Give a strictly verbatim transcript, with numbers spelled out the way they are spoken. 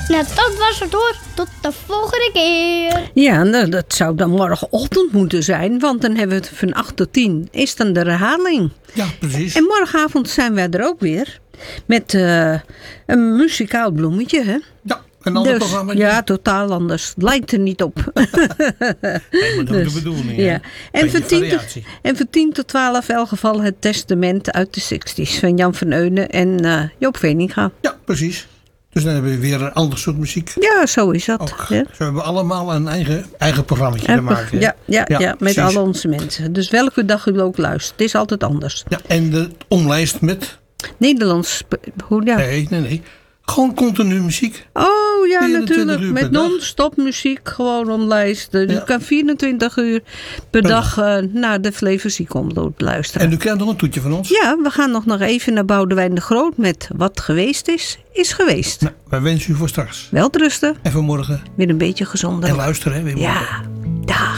Nou, dat was het hoor. Tot de volgende keer. Ja, nou, dat zou dan morgenochtend moeten zijn. Want dan hebben we het van acht tot tien. Is dan de herhaling. Ja, precies. En morgenavond zijn wij er ook weer. Met uh, een muzikaal bloemetje, hè? Ja, een ander dus, programma. Ja, totaal anders. Het lijkt er niet op. Nee, maar dat is de bedoeling. Ja. En, van tien tot, variatie. en van tien tot twaalf in elk geval het testament uit de zestig's. Van Jan van Eunen en uh, Joop Veninga. Ja, precies. Dus dan hebben we weer een ander soort muziek. Ja, zo is dat. Ook. Ja. Zo hebben we allemaal een eigen, eigen programmaatje En, te maken. ja, ja, ja, ja, met precies. al onze mensen. Dus welke dag u ook luistert. Het is altijd anders. Ja, en de omlijst met... Nederlands. Hoe, ja. Nee, nee, nee. Gewoon continu muziek. Oh ja, vierentwintig natuurlijk. uur Met per dag. non-stop muziek gewoon omlijsten. Ja. Je kan vierentwintig uur per Per dag uh, naar de Flevoziek omloop luisteren. En u krijgt nog een toetje van ons. Ja, we gaan nog, nog even naar Boudewijn de Groot met Wat geweest is, is geweest. Nou, wij wensen u voor straks. Welterusten. En voor morgen. Weer een beetje gezonder. En luisteren, hè. Weer morgen. Ja, dag.